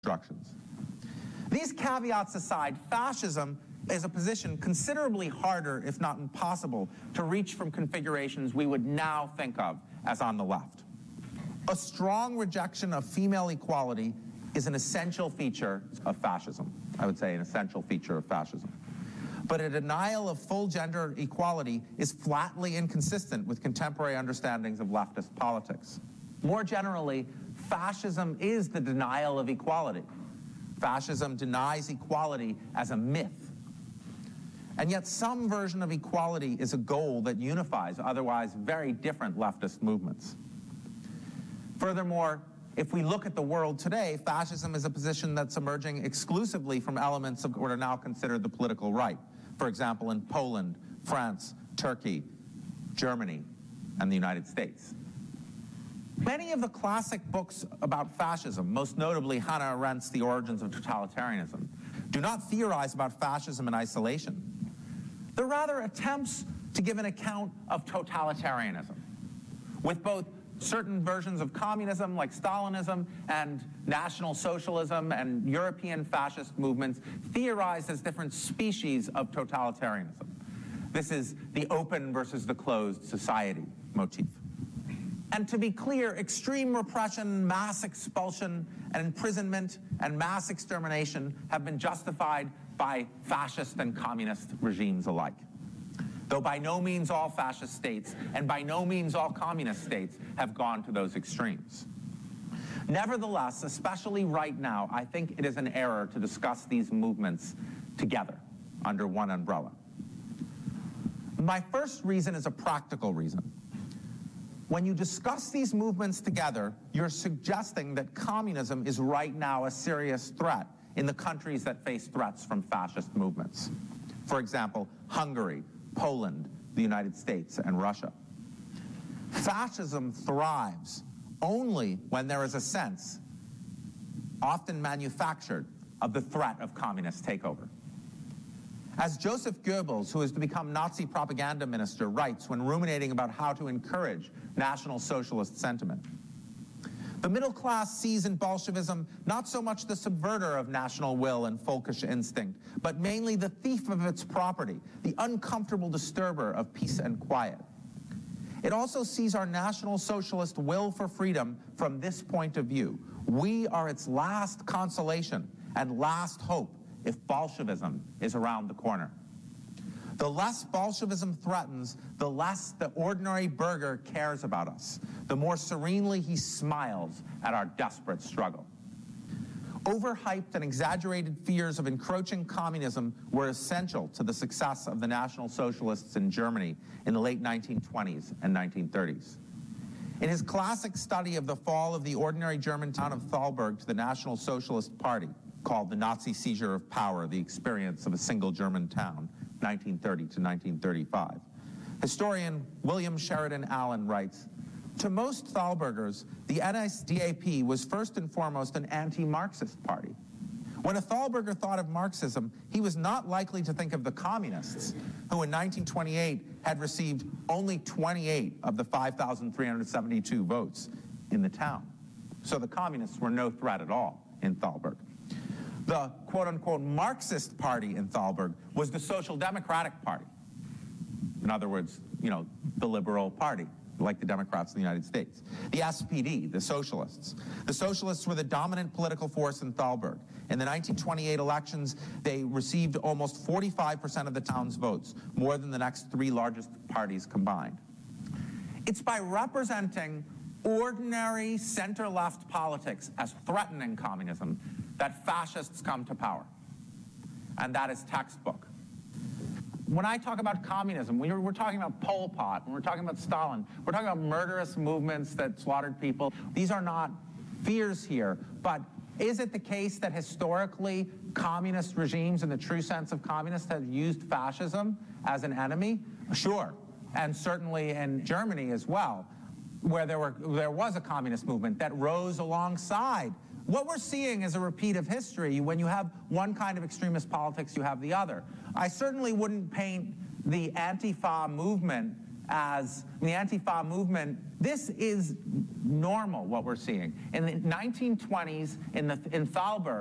instructions. These caveats aside, fascism is a position considerably harder, if not impossible, to reach from configurations we would now think of as on the left. A strong rejection of female equality is an essential feature of fascism. I would say an essential feature of fascism. But a denial of full gender equality is flatly inconsistent with contemporary understandings of leftist politics. More generally, fascism is the denial of equality. Fascism denies equality as a myth. And yet some version of equality is a goal that unifies otherwise very different leftist movements. Furthermore, if we look at the world today, fascism is a position that's emerging exclusively from elements of what are now considered the political right. For example, in Poland, France, Turkey, Germany, and the United States. Many of the classic books about fascism, most notably Hannah Arendt's The Origins of Totalitarianism, do not theorize about fascism in isolation. They're rather attempts to give an account of totalitarianism, with both certain versions of communism like Stalinism and National Socialism and European fascist movements theorized as different species of totalitarianism. This is the open versus the closed society motif. And to be clear, extreme repression, mass expulsion, and imprisonment, and mass extermination have been justified by fascist and communist regimes alike. Though by no means all fascist states, and by no means all communist states, have gone to those extremes. Nevertheless, especially right now, I think it is an error to discuss these movements together, under one umbrella. My first reason is a practical reason. When you discuss these movements together, you're suggesting that communism is right now a serious threat in the countries that face threats from fascist movements. For example, Hungary, Poland, the United States, and Russia. Fascism thrives only when there is a sense, often manufactured, of the threat of communist takeover. As Joseph Goebbels, who is to become Nazi propaganda minister, writes when ruminating about how to encourage National Socialist sentiment, the middle class sees in Bolshevism not so much the subverter of national will and folkish instinct, but mainly the thief of its property, the uncomfortable disturber of peace and quiet. It also sees our National Socialist will for freedom from this point of view. We are its last consolation and last hope if Bolshevism is around the corner. The less Bolshevism threatens, the less the ordinary burgher cares about us, the more serenely he smiles at our desperate struggle. Overhyped and exaggerated fears of encroaching communism were essential to the success of the National Socialists in Germany in the late 1920s and 1930s. In his classic study of the fall of the ordinary German town of Thalberg to the National Socialist Party, called The Nazi Seizure of Power, The Experience of a Single German Town, 1930 to 1935. Historian William Sheridan Allen writes, to most Thalbergers, the NSDAP was first and foremost an anti-Marxist party. When a Thalberger thought of Marxism, he was not likely to think of the communists, who in 1928 had received only 28 of the 5,372 votes in the town. So the communists were no threat at all in Thalberg. The quote-unquote Marxist party in Thalberg was the Social Democratic Party. In other words, the liberal party, like the Democrats in the United States. The SPD, the Socialists. The Socialists were the dominant political force in Thalberg. In the 1928 elections, they received almost 45% of the town's votes, more than the next three largest parties combined. It's by representing ordinary center-left politics as threatening communism that fascists come to power. And that is textbook. When I talk about communism, we're talking about Pol Pot, when we're talking about Stalin, we're talking about murderous movements that slaughtered people. These are not fears here, but is it the case that historically communist regimes, in the true sense of communists, have used fascism as an enemy? Sure, and certainly in Germany as well, where there was a communist movement that rose alongside. What we're seeing is a repeat of history. When you have one kind of extremist politics, you have the other. I certainly wouldn't paint the Antifa movement as the Antifa movement, this is normal, what we're seeing. In the 1920s, in Thalberg,